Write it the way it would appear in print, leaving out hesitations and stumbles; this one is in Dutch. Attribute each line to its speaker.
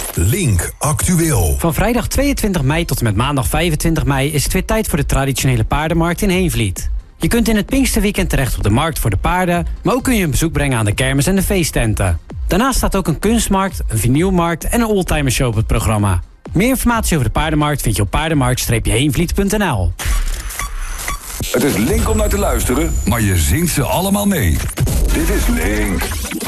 Speaker 1: Link Actueel.
Speaker 2: Van vrijdag 22 mei tot en met maandag 25 mei is het weer tijd voor de traditionele paardenmarkt in Heenvliet. Je kunt in het Pinksterweekend terecht op de markt voor de paarden, maar ook kun je een bezoek brengen aan de kermis en de feesttenten. Daarnaast staat ook een kunstmarkt, een vinylmarkt en een oldtimershow op het programma. Meer informatie over de paardenmarkt vind je op paardenmarkt-heenvliet.nl.
Speaker 3: Het is Link om naar te luisteren, maar je zingt ze allemaal mee. Dit is Link.